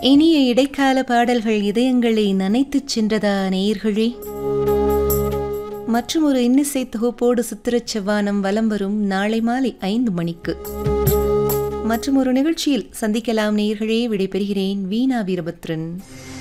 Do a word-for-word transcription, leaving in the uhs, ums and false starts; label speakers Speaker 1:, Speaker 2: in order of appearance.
Speaker 1: இனிய இடைக்கால பாடல்கள் இதயங்களை நனைத்துச் சென்றதா நேயர்களே? மற்றும் ஒரு இன்னிசை தொகுப்போடு சித்திரச் செவ்வானம் வலம் வரும் நாளை மாலை ஐந்து மணிக்கு மற்றும் ஒரு நிகழ்ச்சியில் சந்திக்கலாம் நேயர்களே. விடைபெறுகிறேன் வீணா வீரபத்ரன்.